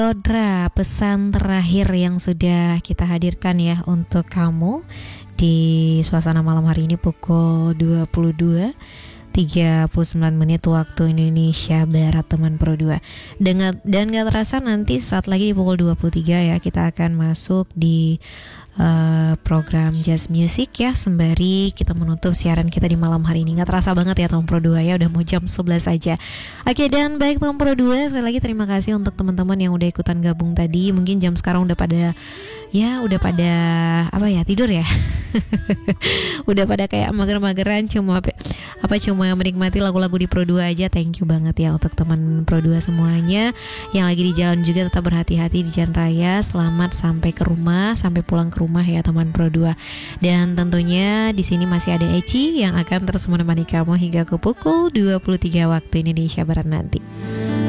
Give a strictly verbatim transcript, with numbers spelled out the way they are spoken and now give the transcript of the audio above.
Dodra, pesan terakhir yang sudah kita hadirkan ya untuk kamu di suasana malam hari ini pukul dua puluh dua tiga puluh sembilan menit waktu Indonesia Barat, teman Pro dua. Dengan, dan gak terasa nanti saat lagi di pukul dua puluh tiga ya kita akan masuk di uh, program Jazz Music ya, sembari kita menutup siaran kita di malam hari ini. Gak terasa banget ya teman Pro dua ya, udah mau jam sebelas aja. Oke, dan baik teman Pro dua, sekali lagi terima kasih untuk teman-teman yang udah ikutan gabung tadi. Mungkin jam sekarang udah pada ya udah pada apa ya, tidur ya. Udah pada kayak mager-mageran, cuma apa cuma menikmati lagu-lagu di Pro dua aja. Thank you banget ya untuk teman Pro dua semuanya yang lagi di jalan juga, tetap berhati-hati di jalan raya. Selamat sampai ke rumah, sampai pulang ke rumah ya teman Pro dua. Dan tentunya di sini masih ada Eci yang akan terus menemani kamu hingga ke pukul dua puluh tiga waktu Indonesia Barat nanti.